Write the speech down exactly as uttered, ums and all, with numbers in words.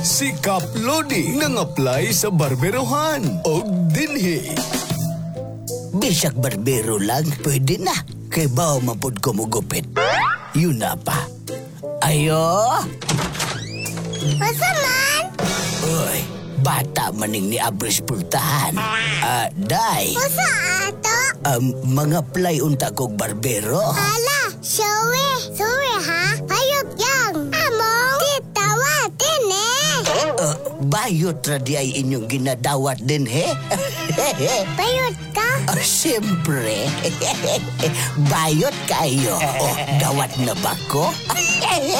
Si Kap Lodi nang-apply sa barberohan. Og dinhi. Bisag barbero lang, pwede na. Kay bao mapod ko mo gupit. Yun na pa. Ayo! Masa man? Uy, bata maning ni Abris pultahan. Ah, day. Masa ato? Um, mga play unta kog barbero. Hala, Showe. Sorry ha? Hayop yang. Among. Titawa, tine. Uh, bayot ra di ay inyong ginadawat din, he? Bayot ka? Oh, siyempre. Bayot kayo. Oh, dawat na ba ko?